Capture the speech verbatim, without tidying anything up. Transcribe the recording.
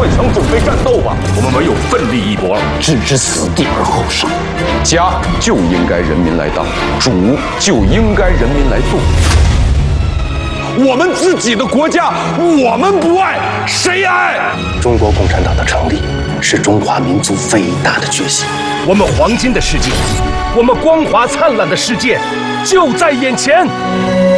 换枪准备战斗吧！我们唯有奋力一搏， 置之死地而后生。家就应该人民来当，主就应该人民来做。我们自己的国家，我们不爱，谁爱？ 中国共产党的成立，是中华民族伟大的决心。 我们黄金的世界，我们光华灿烂的世界，就在眼前。